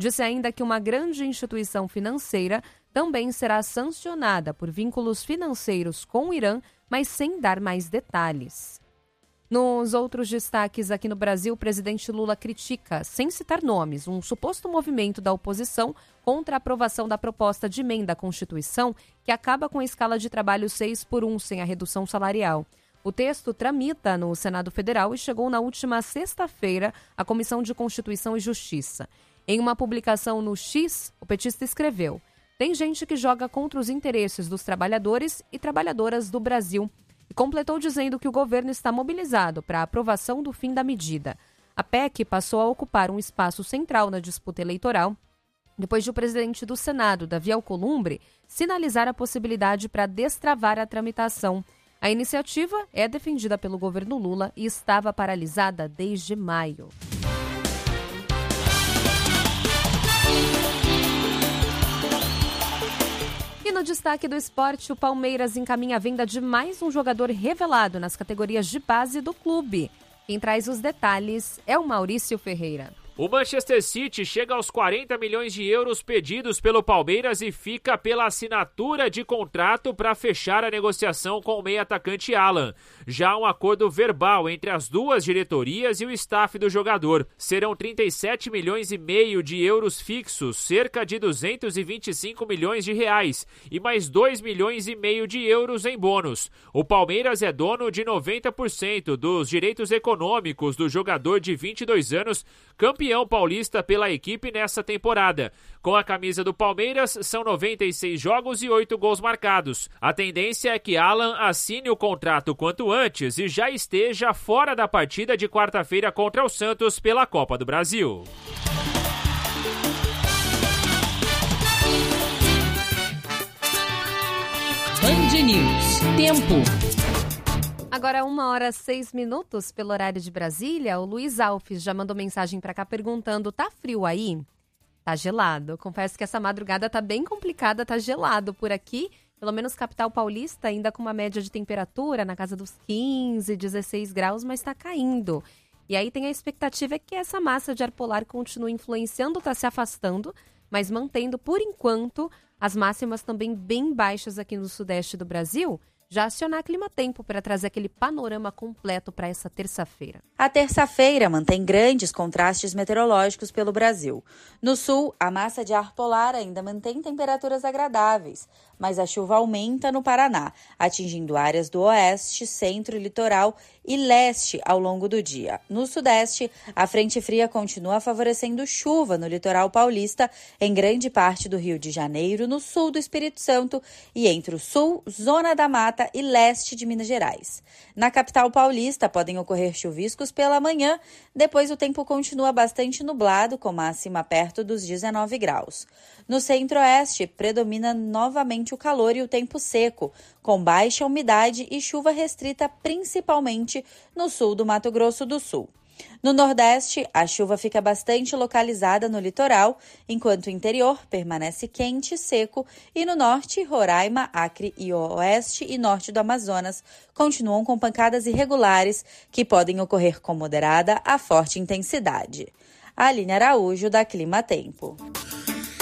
Disse ainda que uma grande instituição financeira também será sancionada por vínculos financeiros com o Irã, mas sem dar mais detalhes. Nos outros destaques aqui no Brasil, o presidente Lula critica, sem citar nomes, um suposto movimento da oposição contra a aprovação da proposta de emenda à Constituição que acaba com a escala de trabalho 6x1 sem a redução salarial. O texto tramita no Senado Federal e chegou na última sexta-feira à Comissão de Constituição e Justiça. Em uma publicação no X, o petista escreveu: "Tem gente que joga contra os interesses dos trabalhadores e trabalhadoras do Brasil." E completou dizendo que o governo está mobilizado para a aprovação do fim da medida. A PEC passou a ocupar um espaço central na disputa eleitoral, depois de o presidente do Senado, Davi Alcolumbre, sinalizar a possibilidade para destravar a tramitação. A iniciativa é defendida pelo governo Lula e estava paralisada desde maio. E no destaque do esporte, o Palmeiras encaminha a venda de mais um jogador revelado nas categorias de base do clube. Quem traz os detalhes é o Maurício Ferreira. O Manchester City chega aos 40 milhões de euros pedidos pelo Palmeiras e fica pela assinatura de contrato para fechar a negociação com o meio-atacante Alan. Já há um acordo verbal entre as duas diretorias e o staff do jogador. Serão 37 milhões e meio de euros fixos, cerca de 225 milhões de reais e mais 2 milhões e meio de euros em bônus. O Palmeiras é dono de 90% dos direitos econômicos do jogador de 22 anos, campeão paulista pela equipe nessa temporada. Com a camisa do Palmeiras, são 96 jogos e 8 gols marcados. A tendência é que Alan assine o contrato quanto antes e já esteja fora da partida de quarta-feira contra o Santos pela Copa do Brasil. Band News. Tempo. Agora 1h06 pelo horário de Brasília. O Luiz Alves já mandou mensagem para cá perguntando: tá frio aí? Tá gelado. Confesso que essa madrugada tá bem complicada, tá gelado por aqui. Pelo menos capital paulista ainda com uma média de temperatura na casa dos 15, 16 graus, mas tá caindo. E aí tem a expectativa que essa massa de ar polar continue influenciando, tá se afastando, mas mantendo por enquanto as máximas também bem baixas aqui no sudeste do Brasil. Já acionar a Climatempo para trazer aquele panorama completo para essa terça-feira. A terça-feira mantém grandes contrastes meteorológicos pelo Brasil. No sul, a massa de ar polar ainda mantém temperaturas agradáveis, mas a chuva aumenta no Paraná, atingindo áreas do oeste, centro, litoral e leste ao longo do dia. No sudeste, a frente fria continua favorecendo chuva no litoral paulista, em grande parte do Rio de Janeiro, no sul do Espírito Santo e entre o sul, zona da mata e leste de Minas Gerais. Na capital paulista podem ocorrer chuviscos pela manhã, depois o tempo continua bastante nublado, com máxima perto dos 19 graus. No centro-oeste, predomina novamente o calor e o tempo seco, com baixa umidade e chuva restrita principalmente no sul do Mato Grosso do Sul. No Nordeste, a chuva fica bastante localizada no litoral, enquanto o interior permanece quente e seco, e no Norte, Roraima, Acre e Oeste e Norte do Amazonas continuam com pancadas irregulares que podem ocorrer com moderada a forte intensidade. Aline Araújo, da Climatempo.